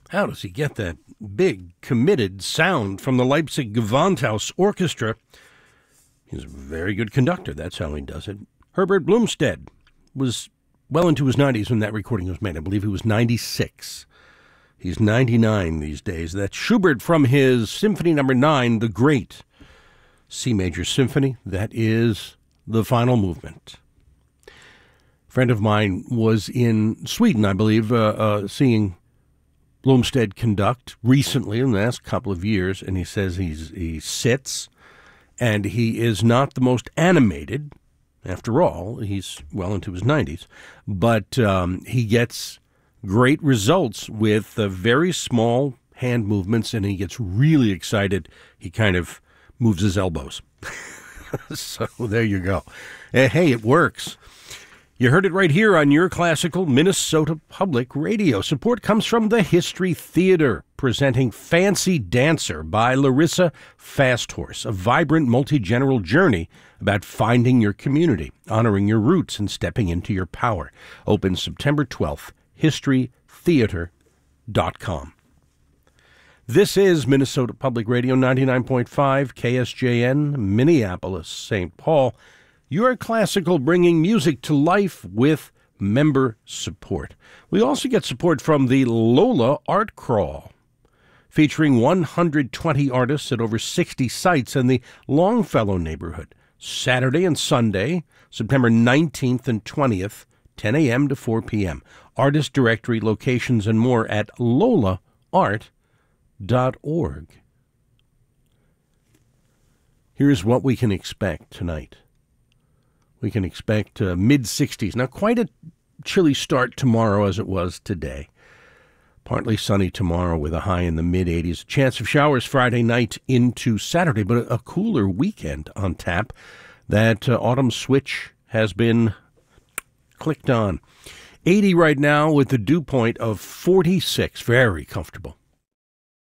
How does he get that big, committed sound from the Leipzig Gewandhaus Orchestra? He's a very good conductor. That's how he does it. Herbert Blomstedt was well into his 90s when that recording was made. I believe he was 96. He's 99 these days. That's Schubert from his Symphony No. 9, the Great C Major Symphony. That is the final movement. A friend of mine was in Sweden, I believe, seeing Blomstedt conduct recently in the last couple of years, and he says he sits, and he is not the most animated. After all, he's well into his 90s, but he gets great results with very small hand movements, and he gets really excited. He kind of moves his elbows. So there you go. Hey, it works. You heard it right here on your classical Minnesota Public Radio. Support comes from the History Theater, presenting Fancy Dancer by Larissa Fasthorse, a vibrant multi-general journey about finding your community, honoring your roots, and stepping into your power. Open September 12th, historytheater.com. This is Minnesota Public Radio, 99.5 KSJN, Minneapolis, St. Paul. Your classical, bringing music to life with member support. We also get support from the Lola Art Crawl, featuring 120 artists at over 60 sites in the Longfellow neighborhood. Saturday and Sunday, September 19th and 20th, 10 a.m. to 4 p.m. Artist directory, locations, and more at lolaart.org. Here's what we can expect tonight. We can expect mid-60s. Now, quite a chilly start tomorrow as it was today. Partly sunny tomorrow with a high in the mid-80s. A chance of showers Friday night into Saturday, but a cooler weekend on tap. That autumn switch has been clicked on. 80 right now with the dew point of 46. Very comfortable.